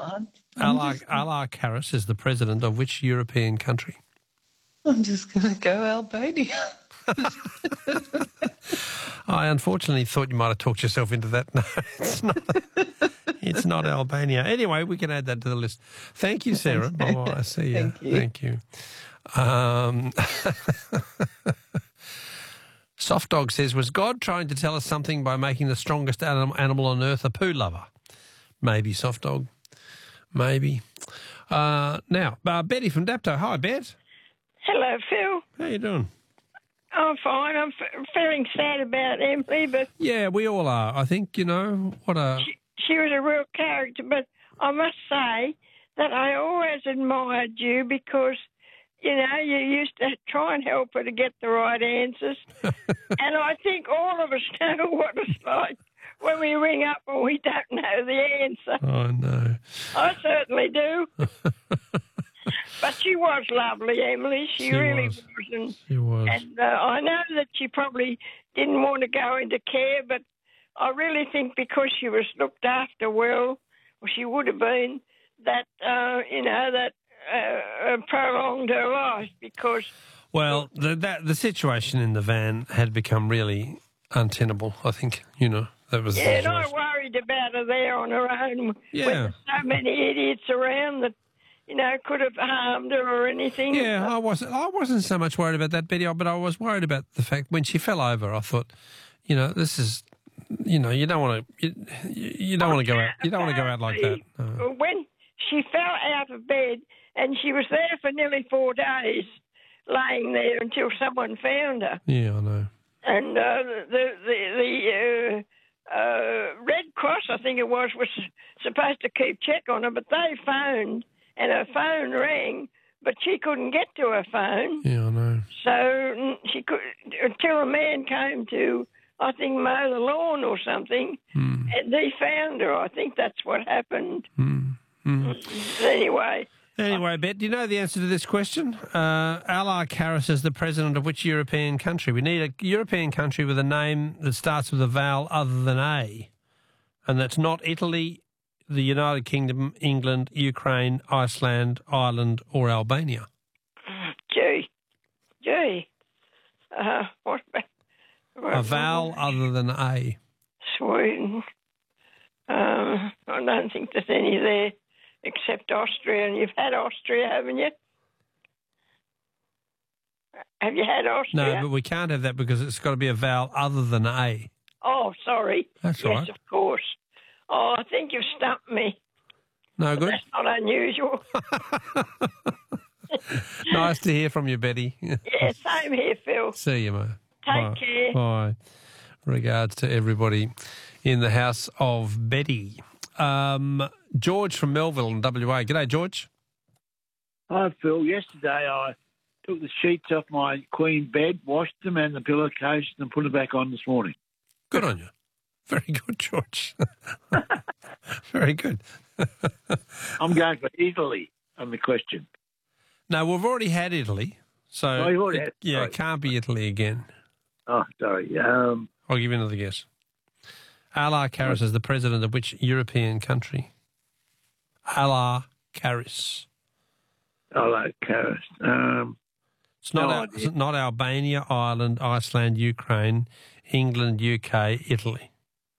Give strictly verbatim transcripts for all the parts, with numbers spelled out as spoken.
on. Ala, just, Ala Karis is the president of which European country? I'm just going to go Albania. I unfortunately thought you might have talked yourself into that. No, it's not. It's not Albania. Anyway, we can add that to the list. Thank you, Sarah. Bye-bye. I see you. Thank you. Thank you. Um, Soft Dog says, was God trying to tell us something by making the strongest anim- animal on earth a poo lover? Maybe, Soft Dog. Maybe. Uh, now, uh, Betty from Dapto. Hi, Bet. Hello, Phil. How you doing? I'm fine. I'm f- feeling sad about Emily, but Yeah, we all are. I think, you know, what a... she, she was a real character. But I must say that I always admired you because, you know, you used to try and help her to get the right answers. And I think all of us know what it's like when we ring up and we don't know the answer. Oh, no. I certainly do. But she was lovely, Emily. She, She really was. was. And, She was. and uh, I know that she probably didn't want to go into care, but I really think because she was looked after well, or she would have been, that, uh, you know, that uh, prolonged her life because... Well, the, that, the situation in the van had become really untenable, I think, you know. That was Yeah, the and I situation. worried about her there on her own Yeah. when there's so many idiots around that, you know, could have harmed her or anything. Yeah, I wasn't. I wasn't so much worried about that, Betty, but I was worried about the fact when she fell over. I thought, you know, this is, you know, you don't want to, you, you don't want to go out. You don't want to go out like that. No. When she fell out of bed and she was there for nearly four days, laying there until someone found her. Yeah, I know. And uh, the the the uh, uh, Red Cross, I think it was, was supposed to keep check on her, but they phoned and her phone rang, but she couldn't get to her phone. Yeah, I know. So mm, she could until a man came to, I think, mow the lawn or something, Mm. and he found her. I think that's what happened. Mm. Mm. Anyway. Anyway, Bet, do you know the answer to this question? Uh, Ala Karis is the president of which European country? We need a European country with a name that starts with a vowel other than A, and that's not Italy, the United Kingdom, England, Ukraine, Iceland, Ireland, or Albania. Gee. Gee. Uh, what about... A vowel other than A. Sweden. Um, I don't think there's any there except Austria, and you've had Austria, haven't you? Have you had Austria? No, but we can't have that because it's got to be a vowel other than A. Oh, sorry. That's yes, all right. of course. Oh, I think you've stumped me. No But good? that's not unusual. Nice to hear from you, Betty. Yeah, same here, Phil. See you, mate. Take Bye. care. Bye. Regards to everybody in the house of Betty. Um, George from Melville in W A. G'day, George. Hi, Phil. Yesterday I took the sheets off my queen bed, washed them and the pillowcase and put them back on this morning. Good on you. Very good, George. Very good. I'm going for Italy on the question. No, we've already had Italy. So, Oh, you've already it, had- yeah, sorry. it can't be Italy again. Oh, sorry. Um, I'll give you another guess. Ala Karis is the president of which European country? Ala Karis. I like Karis. Um, It's not, No Al- idea. it's not Albania, Ireland, Iceland, Ukraine, England, U K, Italy.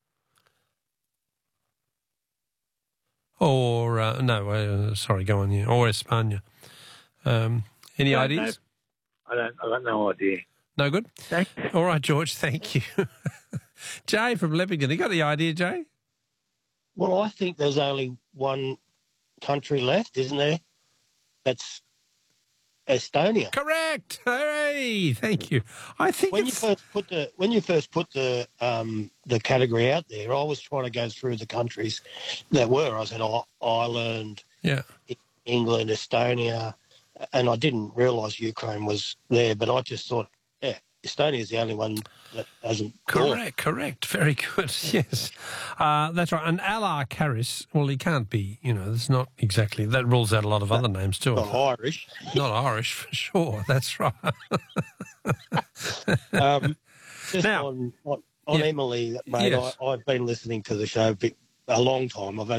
Or, uh, no, uh, sorry, go on, yeah. Or España. Um, any I don't ideas? I don't. I got no idea. No good? Thank you. All right, George, thank you. Jay from Leppington, you got the idea, Jay? Well, I think there's only one country left, isn't there? That's Estonia. Correct. Hooray! Thank you. I think When you it's... first put the when you first put the um, the category out there, I was trying to go through the countries that were. I said oh, Ireland, Yeah. England, Estonia, and I didn't realise Ukraine was there. But I just thought, yeah, Estonia is the only one that hasn't. Correct, correct. Very good, yes. Uh, that's right. And Ala Karis, well, he can't be, you know, it's not exactly, that rules out a lot of other names too. Not Irish. Not Irish, for sure. That's right. Um, just Now- on on, on Yeah. Emily, mate, Yes. I, I've been listening to the show a, bit, a long time. I've only